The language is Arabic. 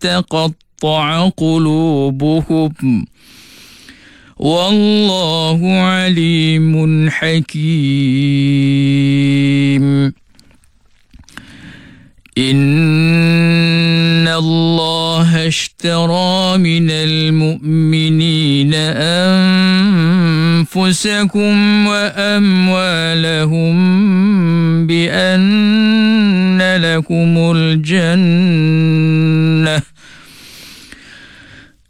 تقطع قلوبهم والله عليم حكيم. إن الله اشترى من المؤمنين أنفسكم وأموالهم بأن لكم الجنة